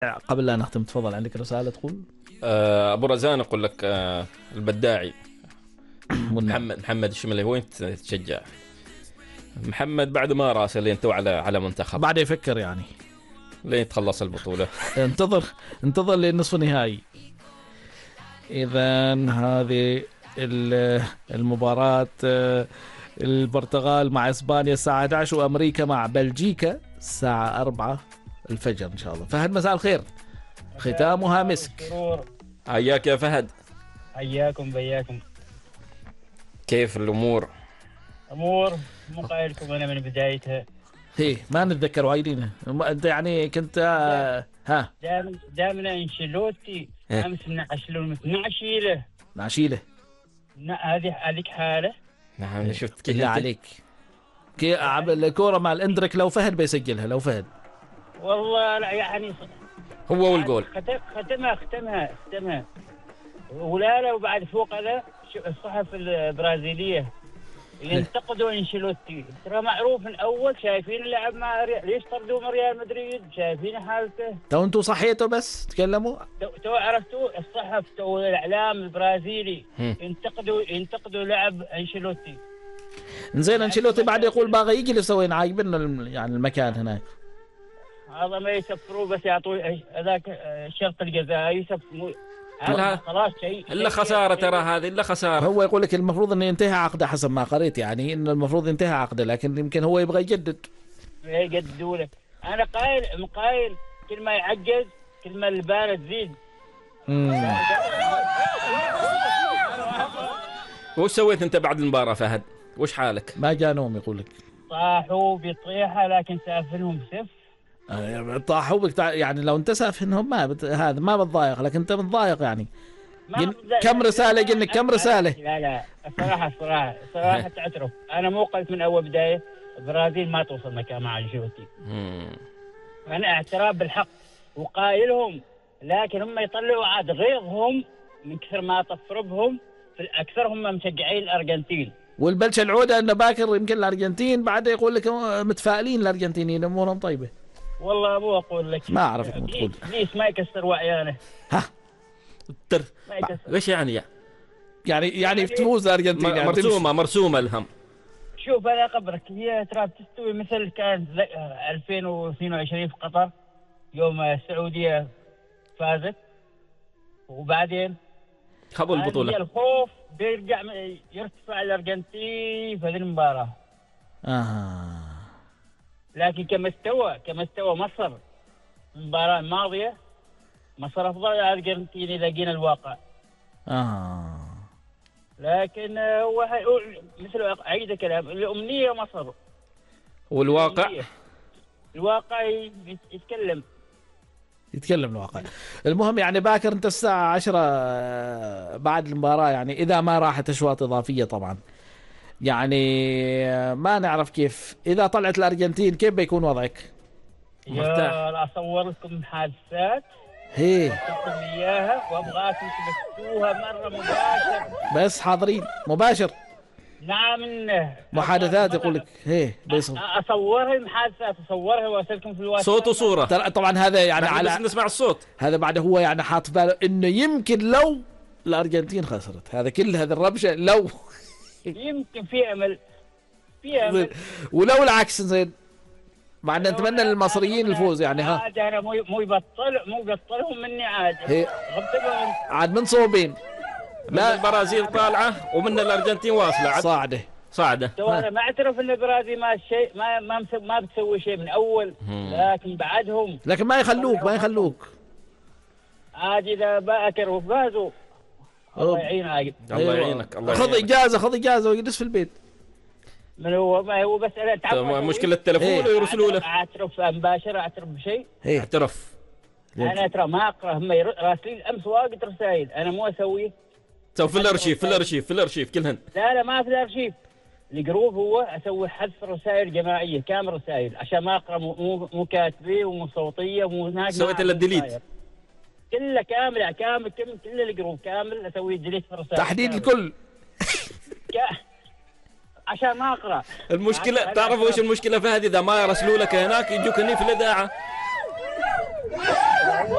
قبل لا نختم تفضل، عندك رسالة تقول؟ ابو رزان اقول لك البداعي والنعم. محمد الشمالي وين تشجع؟ محمد بعد ما راسل ينتو على منتخب بعد يفكر يعني لين تخلص البطولة. انتظر انتظر للنصف النهائي. إذا هذه المباراة، البرتغال مع إسبانيا الساعة 11، وأمريكا مع بلجيكا الساعة 4 الفجر إن شاء الله. فهد مساء الخير، ختامها مسك. حياك يا فهد. حياكم بياكم. كيف الأمور؟ أمور مو قايلكم أنا من بدايتها. هي ما نتذكر وايدين. أنت يعني كنت ها دائما انشيلوتي أمس من عشلون 12 له نعشيله. هذيك حالة. نعم شفت بالله عليك كي الكورة مع الاندريك لو فهد بيسجلها، لو فهد والله لا يعني هو والجول ختمها ولا وبعد فوق هذا الصحف البرازيلية ينتقدوا انشيلوتي. ترى معروف من اول، شايفين اللعب مع ليش طردوا من ريال مدريد، شايفين حالته. تو انتوا صحيتوا بس تكلموا تو عرفتوا الصحف تو الاعلام البرازيلي ينتقدوا لعب انشيلوتي. زين انشيلوتي بعد يقول باغي يجلس وين عاجبنا يعني المكان هناك. هذا ما يسفروا بس يعطوا هذاك الشرط الجزائي خلاص شيء إلا خسارة. ترى هذه إلا خسارة. هو يقول لك المفروض انه ينتهي عقده حسب ما قريت، يعني انه المفروض ينتهي عقده، لكن يمكن هو يبغى يجدد. يجددوا له. انا قايل كل ما يعجز كل ما البارة تزيد. وش سويت انت بعد المباراة فهد؟ وش حالك؟ ما جاء نوم يقول لك. طاحوا بطيحة لكن سافلهم سف. طاحوا بك يعني لو انت سافهنهم ما هذا ما بتضايق، لكن انت متضايق يعني. كم رسالة قلنا كم رسالة؟ لا صراحة تعترف أنا مو قلت من أول بداية البرازيل ما توصل مكان مع انشيلوتي. أنا اعتراف بالحق وقايلهم، لكن هم يطلعوا عاد غيظهم من كثر ما طفروا بهم. في الأكثر هم مشجعين الأرجنتين، والبلشة العودة أنه باكر يمكن الأرجنتين بعد يقول لك متفائلين الأرجنتينيين أمورهم طيبة. والله أبو أقول لك ما أعرف تقول ليش ما يكسر وعيانه. ها وش يعني تفوز الأرجنتين يعني مرسومة الهم. شوف أنا أخبرك، هي ترى تستوي مثل كانت 2022 في قطر يوم السعودية فازت وبعدين خذوا البطولة. الخوف بيرجع يرتفع الأرجنتين في هذه المباراة. لكن كمستوى مصر المباراة الماضية مصر أفضل الأرجنتين إذا جينا الواقع. لكن هو مثل عيد كلام الأمنية مصر والواقع الواقع يتكلم الواقع. المهم يعني باكر انت الساعة 10 بعد المباراة، يعني إذا ما راحت أشواط إضافية طبعا، يعني ما نعرف كيف إذا طلعت الأرجنتين كيف بيكون وضعك؟ مرتاح. أصور لكم حادثات إياها وأبغاكم تبثوها مرة مباشر. بس حاضرين مباشر. نعم محادثات يقول لك اصورها المحادثات اصورها وارسلكم في الواتساب صوت وصوره. طبعا هذا يعني على بس نسمع الصوت. هذا بعد هو يعني حاط باله انه يمكن لو الارجنتين خسرت هذا كل هذا الربشه لو يمكن في امل ولو العكس زين، مع ان نتمنى للمصريين الفوز يعني. عاد انا مو يبطلهم مني عاد عاد من صوبين. لا البرازيل طالعه ومن الارجنتين واصله صاعده. انا ما اعترف ان البرازيل ما بتسوي شيء من اول، لكن بعدهم لكن ما يخلوك عاد اذا باكر وفازوا الله يعينك. الله يعينك. خذ اجازه ويجلس في البيت. من هو ما هو بس مشكله التليفون ويرسلوا له. اعترف مباشر اعترف بشيء. اعترف. انا ترى ما اقرا، هم راسلين امس واجد رسائل انا مو اسويه. سو في الارشيف كلهن. لا ما في الارشيف. الجروب هو اسوي حذف رسائل جماعيه كامل رسائل عشان ما اقرا مو كاتبه ومو صوتيه ومو هناك. سويت الا الديليت كله كامل كل الجروب كامل اسوي ديليت في الرسائل تحديد الكل عشان ما اقرا. المشكله تعرف وش المشكله فهد؟ اذا ما يرسلوا لك هناك يجوك هني في الاذاعه